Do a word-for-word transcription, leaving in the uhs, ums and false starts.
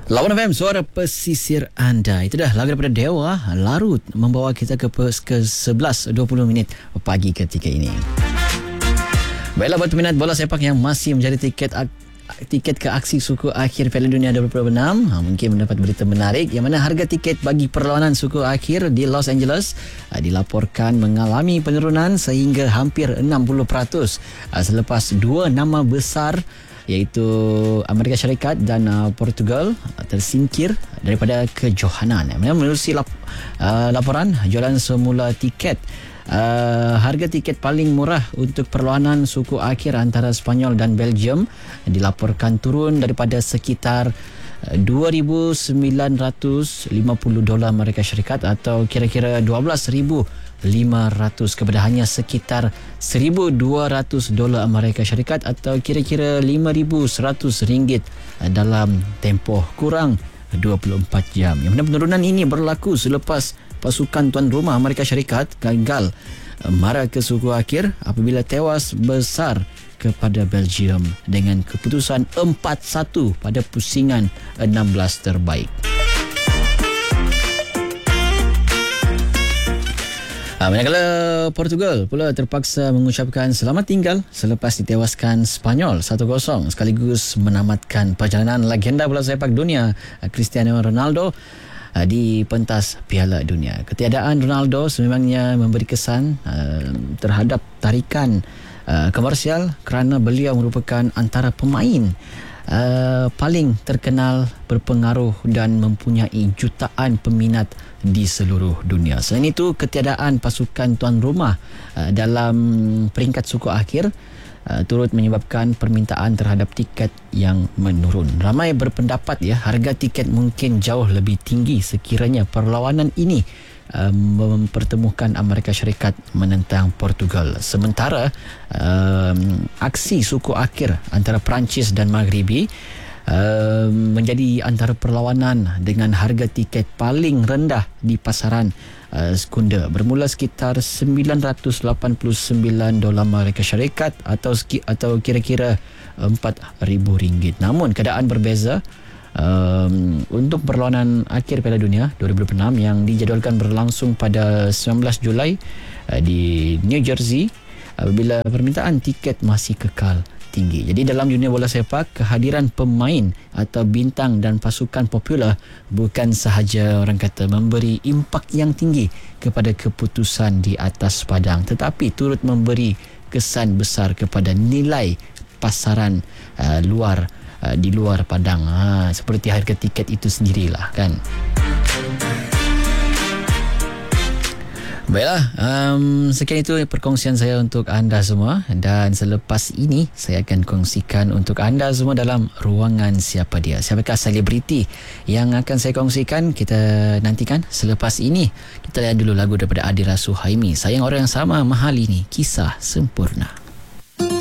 Lawan F M, suara pesisir anda. Itu dah lagu daripada Dewa, Larut, membawa kita ke ke sebelas dua puluh minit pagi ketika ini. Baiklah, buat peminat bola sepak yang masih mencari tiket tiket ke aksi suku akhir Piala Dunia dua ribu dua puluh enam, ha, mungkin mendapat berita menarik yang mana harga tiket bagi perlawanan suku akhir di Los Angeles ha, dilaporkan mengalami penurunan sehingga hampir enam puluh peratus ha, selepas dua nama besar iaitu Amerika Syarikat dan uh, Portugal uh, tersingkir daripada kejohanan. Menerusi lap, uh, laporan jualan semula tiket, uh, harga tiket paling murah untuk perlawanan suku akhir antara Sepanyol dan Belgium dilaporkan turun daripada sekitar dua ribu sembilan ratus lima puluh dolar Amerika Syarikat atau kira-kira dua belas ribu lima ratus kepada hanya sekitar seribu dua ratus dolar Amerika Syarikat atau kira-kira lima ribu seratus ringgit dalam tempoh kurang dua puluh empat jam. Yang mana penurunan ini berlaku selepas pasukan tuan rumah Amerika Syarikat gagal mara ke suku akhir apabila tewas besar kepada Belgium dengan keputusan empat satu pada pusingan enam belas terbaik. Ha, manakala Portugal pula terpaksa mengucapkan selamat tinggal selepas ditewaskan Sepanyol satu kosong sekaligus menamatkan perjalanan legenda bola sepak dunia Cristiano Ronaldo di pentas Piala Dunia. Ketiadaan Ronaldo sememangnya memberi kesan uh, terhadap tarikan uh, komersial kerana beliau merupakan antara pemain Uh, paling terkenal, berpengaruh dan mempunyai jutaan peminat di seluruh dunia. Selain itu, ketiadaan pasukan tuan rumah uh, dalam peringkat suku akhir uh, turut menyebabkan permintaan terhadap tiket yang menurun. Ramai berpendapat ya, harga tiket mungkin jauh lebih tinggi sekiranya perlawanan ini Um, mempertemukan Amerika Syarikat menentang Portugal. Sementara um, aksi suku akhir antara Perancis dan Maghribi um, menjadi antara perlawanan dengan harga tiket paling rendah di pasaran uh, sekunder, bermula sekitar sembilan ratus lapan puluh sembilan dolar Amerika Syarikat atau atau kira-kira empat ribu ringgit. Namun keadaan berbeza Um, untuk perlawanan akhir Piala Dunia dua ribu dua puluh enam yang dijadualkan berlangsung pada sembilan belas Julai uh, di New Jersey apabila permintaan tiket masih kekal tinggi. Jadi dalam dunia bola sepak, kehadiran pemain atau bintang dan pasukan popular bukan sahaja orang kata memberi impak yang tinggi kepada keputusan di atas padang, tetapi turut memberi kesan besar kepada nilai pasaran uh, luar Uh, di luar padang, ha, seperti harga tiket itu sendirilah kan. Baiklah, um, sekian itu perkongsian saya untuk anda semua, dan selepas ini saya akan kongsikan untuk anda semua dalam ruangan Siapa Dia. Siapakah selebriti yang akan saya kongsikan? Kita nantikan selepas ini. Kita lihat dulu lagu daripada Adira Suhaimi, Sayang Orang Yang Sama Mahal Ini, Kisah Sempurna.